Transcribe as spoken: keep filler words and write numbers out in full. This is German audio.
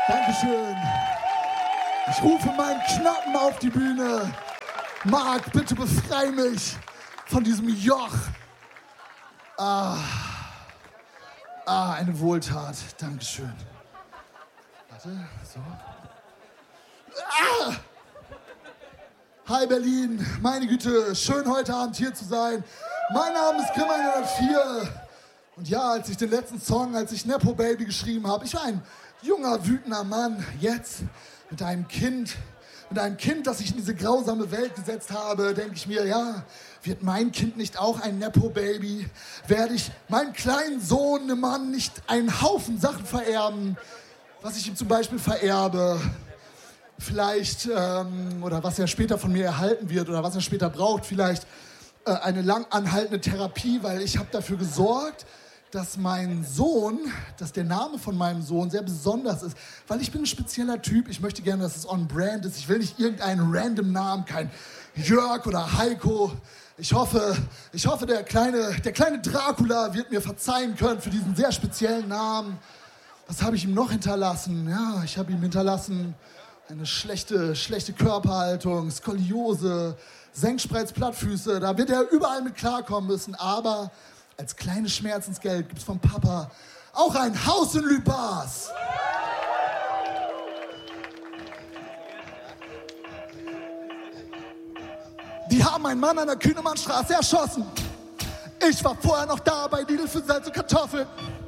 Dankeschön. Ich rufe meinen Knappen auf die Bühne. Marc, bitte befrei mich von diesem Joch. Ah, ah eine Wohltat. Dankeschön. Warte, so. Ah! Hi Berlin, meine Güte, schön heute Abend hier zu sein. Mein Name ist Grimm hundertvier. Und ja, als ich den letzten Song, als ich Nepo Baby geschrieben habe, ich war ein junger, wütender Mann. Jetzt mit einem Kind, mit einem Kind, das ich in diese grausame Welt gesetzt habe, denke ich mir, ja, wird mein Kind nicht auch ein Nepo Baby? Werde ich meinem kleinen Sohn, einem Mann, nicht einen Haufen Sachen vererben, was ich ihm zum Beispiel vererbe? Vielleicht, ähm, oder was er später von mir erhalten wird oder was er später braucht, vielleicht äh, eine lang anhaltende Therapie, weil ich habe dafür gesorgt, dass mein Sohn, dass der Name von meinem Sohn sehr besonders ist, weil ich bin ein spezieller Typ, ich möchte gerne, dass es on brand ist, ich will nicht irgendeinen random Namen, kein Jörg oder Heiko. Ich hoffe, ich hoffe der, kleine, der kleine Dracula wird mir verzeihen können für diesen sehr speziellen Namen. Was habe ich ihm noch hinterlassen? Ja, ich habe ihm hinterlassen eine schlechte, schlechte Körperhaltung, Skoliose, Senkspreiz, Plattfüße. Da wird er überall mit klarkommen müssen. Aber als kleines Schmerzensgeld gibt es vom Papa auch ein Haus in Lübars. Die haben einen Mann an der Kühnemannstraße erschossen. Ich war vorher noch da bei Lidl für Salz und Kartoffeln.